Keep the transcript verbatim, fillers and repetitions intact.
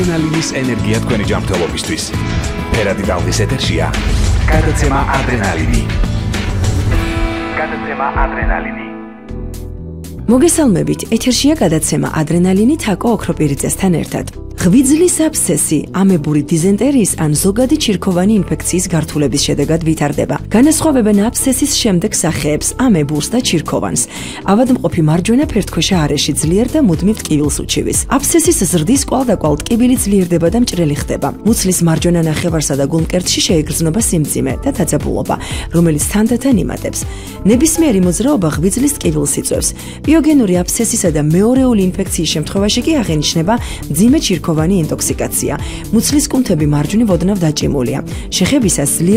ადრენალინის ენერგია თქვენი ჯანმრთელობისთვის. ფერადი ტალღის ეთერშია გადაცემა ადრენალინი. გადაცემა ადრენალინი. მოგესალმებით, ეთერშია გადაცემა ადრენალინი თაკო ოქროპირიწესთან ერთად. ღვიძლის აბსცესი, ამებური დიზენტერიის ან ზოგადი ჩირქოვანი ინფექციის გართულების შედეგად ვითარდება. განასხვავებენ აბსცესის შემდეგ სახეებს, ამებურს და ჩირქოვანს. ავადმყოფი მარჯვენა ფერდქვეშა არეში ძლიერ და მუდმივ ტკივილს უჩივის. აბსცესის ზრდის კვალდაკვალ ტკივილი ძლიერდება და მჭრელი ხდება. მუცლის მარჯვენა ნახევარსა და გულმკერდში შეეგრძნობა სიმძიმე და დაძაბულობა, რომელიც თანდათან იმატებს. ნებისმიერი მოძრაობა ღვიძლის ტკივილს იწვევს. ბიოგენური აბსცესისა და მეორეული ინფექციის შემთხვევაში კი აღენიშნება მძიმე ჩირქოვანი ინტოქსიკაცია. მუცლის კუნთები მარჯვნივ ოდნავ დაჭიმულია. შეხებისას